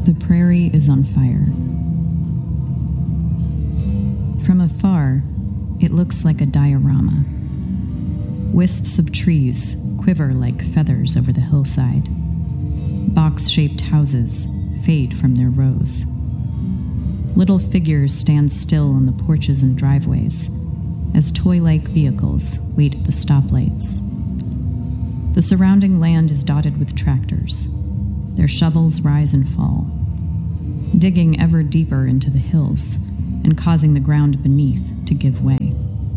The prairie is on fire. From afar, it looks like a diorama. Wisps of trees quiver like feathers over the hillside. Box-shaped houses fade from their rows. Little figures stand still on the porches and driveways as toy-like vehicles wait at the stoplights. The surrounding land is dotted with tractors. Their shovels rise and fall, digging ever deeper into the hills and causing the ground beneath to give way.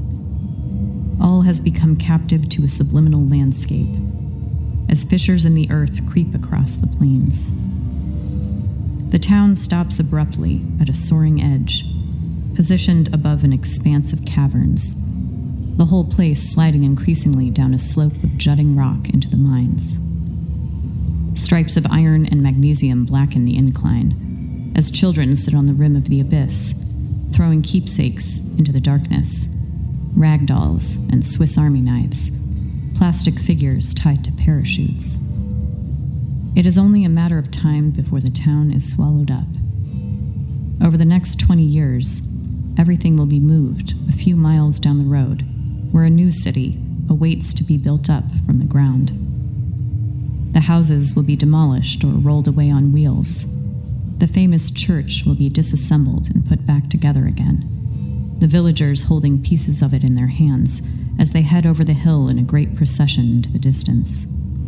All has become captive to a subliminal landscape as fissures in the earth creep across the plains. The town stops abruptly at a soaring edge, positioned above an expanse of caverns, the whole place sliding increasingly down a slope of jutting rock into the mines. Stripes of iron and magnesium blacken the incline as children sit on the rim of the abyss, throwing keepsakes into the darkness, rag dolls and Swiss Army knives, plastic figures tied to parachutes. It is only a matter of time before the town is swallowed up. Over the next 20 years, everything will be moved a few miles down the road, where a new city awaits to be built up from the ground. The houses will be demolished or rolled away on wheels. The famous church will be disassembled and put back together again, the villagers holding pieces of it in their hands as they head over the hill in a great procession into the distance.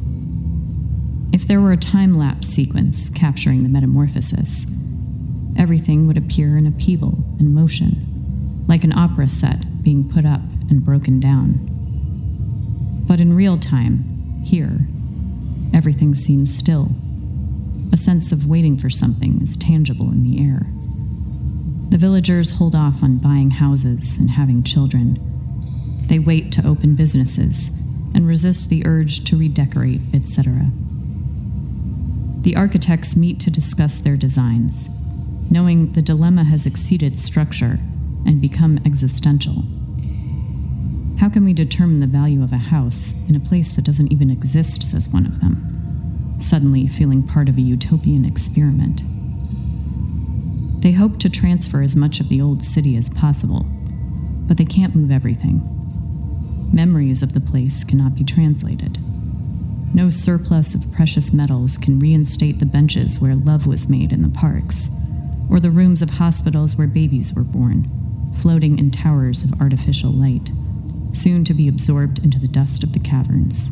If there were a time-lapse sequence capturing the metamorphosis, everything would appear in upheaval and motion, like an opera set being put up and broken down. But in real time, here, everything seems still. A sense of waiting for something is tangible in the air. The villagers hold off on buying houses and having children. They wait to open businesses and resist the urge to redecorate, etc. The architects meet to discuss their designs, knowing the dilemma has exceeded structure and become existential. How can we determine the value of a house in a place that doesn't even exist, says one of them, suddenly feeling part of a utopian experiment. They hope to transfer as much of the old city as possible, but they can't move everything. Memories of the place cannot be translated. No surplus of precious metals can reinstate the benches where love was made in the parks, or the rooms of hospitals where babies were born, floating in towers of artificial light, soon to be absorbed into the dust of the caverns.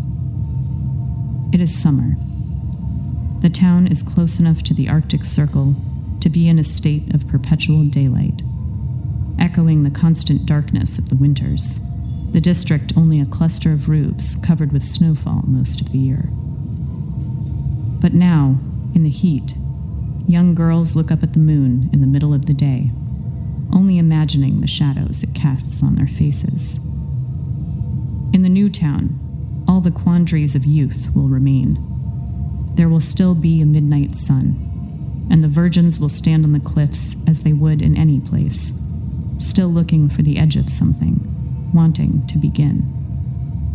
It is summer. The town is close enough to the Arctic Circle to be in a state of perpetual daylight, echoing the constant darkness of the winters, the district only a cluster of roofs covered with snowfall most of the year. But now, in the heat, young girls look up at the moon in the middle of the day, only imagining the shadows it casts on their faces. In the new town, all the quandaries of youth will remain. There will still be a midnight sun, and the virgins will stand on the cliffs as they would in any place, still looking for the edge of something, wanting to begin.